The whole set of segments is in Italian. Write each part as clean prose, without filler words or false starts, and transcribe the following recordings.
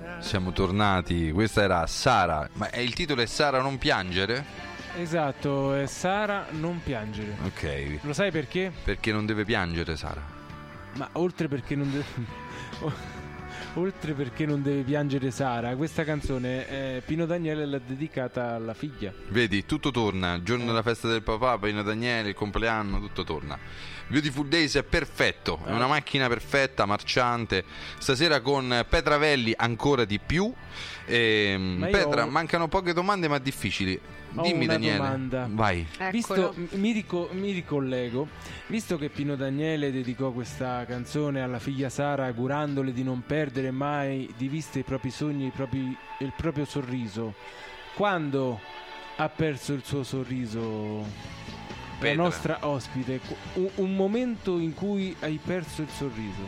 Siamo tornati, questa era Sara, ma il titolo è Sara non piangere? Esatto, è Sara non piangere. Ok. Lo sai perché? Perché non deve piangere Sara. Ma oltre perché non deve... oltre perché non deve piangere Sara, questa canzone Pino Daniele l'ha dedicata alla figlia. Vedi, tutto torna, il giorno della festa del papà, Pino Daniele, il compleanno, tutto torna. Beautiful Days è perfetto, è una macchina perfetta, marciante. Stasera con Petra Velli ancora di più. Petra, mancano poche domande ma difficili. Dimmi una Daniele. Domanda. Vai. Visto, mi ricollego, visto che Pino Daniele dedicò questa canzone alla figlia Sara augurandole di non perdere mai di vista i propri sogni e il proprio sorriso, quando ha perso il suo sorriso? La nostra ospite, un momento in cui hai perso il sorriso.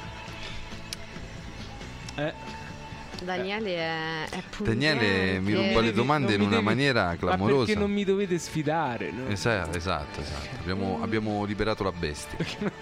Daniele è puntente. Daniele mi ruba le domande in una maniera clamorosa. Ma perché non mi dovete sfidare, no? Esatto. Abbiamo liberato la bestia.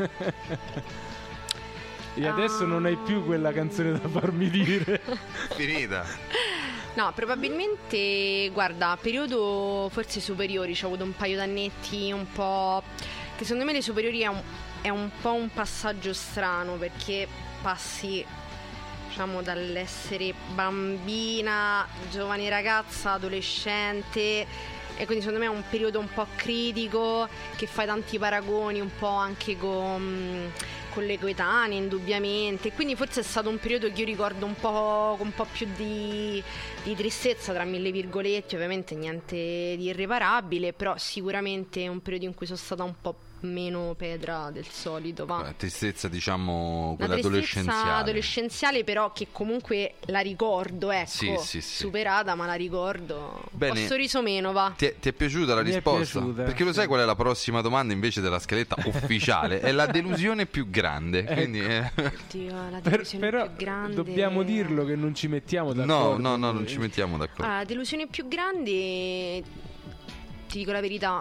E adesso non hai più quella canzone da farmi dire. Finita. No, probabilmente, guarda, periodo forse superiori, c'ho avuto un paio d'annetti un po'... che secondo me le superiori è un po' un passaggio strano, perché passi, diciamo, dall'essere bambina, giovane ragazza, adolescente, e quindi secondo me è un periodo un po' critico, che fai tanti paragoni un po' anche con le coetanee, indubbiamente. Quindi forse è stato un periodo che io ricordo un po' con un po' più di tristezza, tra mille virgolette, ovviamente niente di irreparabile, però sicuramente è un periodo in cui sono stata un po' meno Petra del solito, va. Tristezza, diciamo, quella adolescenziale, però che comunque la ricordo, ecco, sì. superata, ma la ricordo. Bene. Ho sorriso meno, va. Ti è piaciuta la risposta? Perché lo sai qual è la prossima domanda invece della scaletta ufficiale? È la delusione più grande. Quindi Oddio, la delusione però più grande. Dobbiamo dirlo che non ci mettiamo d'accordo. No, non ci mettiamo d'accordo. La delusione più grande, ti dico la verità,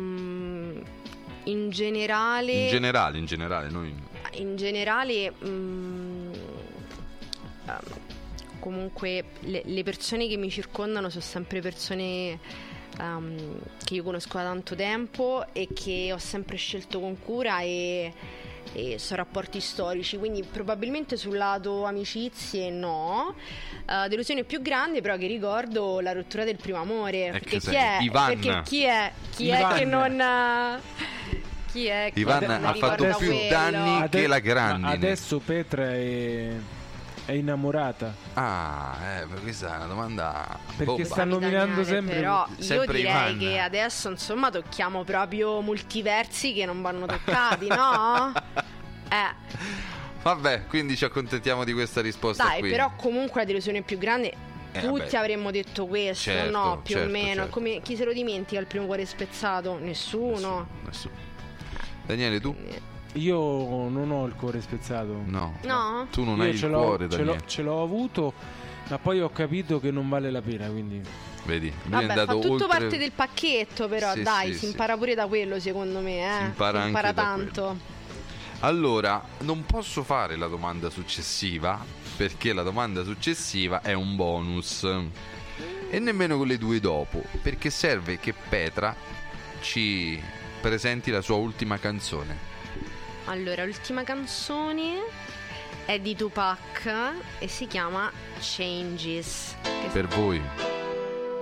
in generale, comunque le persone che mi circondano sono sempre persone che io conosco da tanto tempo e che ho sempre scelto con cura e sono rapporti storici, quindi probabilmente sul lato amicizie no. Delusione più grande però che ricordo la rottura del primo amore, perché chi è che non... Chi è che Ivan ha fatto più danni che la grandine. Adesso Petra è innamorata. Questa è una domanda perché bomba. sta nominando sempre. Però io direi Ivan. che adesso insomma tocchiamo proprio multiversi che non vanno toccati, no? Vabbè, quindi ci accontentiamo di questa risposta. Dai, qui. però comunque la delusione più grande, tutti avremmo detto questo, certo, no? Più certo, o meno. certo. Come, chi se lo dimentica il primo cuore spezzato? Nessuno. Daniele, tu? Io non ho il cuore spezzato. No? Tu non hai il cuore, Daniele. Ce l'ho avuto, ma poi ho capito che non vale la pena, quindi... Vedi, vabbè, è andato fa tutto oltre... parte del pacchetto, però si impara pure da quello, secondo me, Si impara anche tanto. da allora, non posso fare la domanda successiva, perché la domanda successiva è un bonus. E nemmeno con le due dopo, perché serve che Petra ci presenti la sua ultima canzone. Allora, l'ultima canzone è di Tupac e si chiama Changes. Per voi.